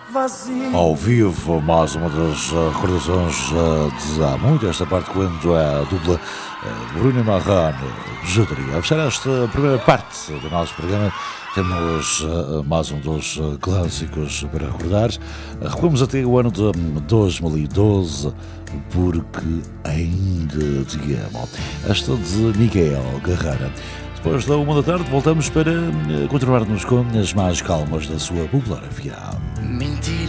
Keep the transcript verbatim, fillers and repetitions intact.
Ao vivo, mais uma das uh, recordações uh, de há muito, esta parte quando a dupla uh, Bruno e Marrone Bijuteria. A fechar esta primeira parte do nosso programa, temos uh, mais um dos uh, clássicos para recordar. Uh, recuamos até o ano de dois mil e doze, porque ainda te amo. Esta de Miguel Guerreiro. Depois da uma da tarde voltamos para uh, continuarmos com as mais calmas da sua popular F M.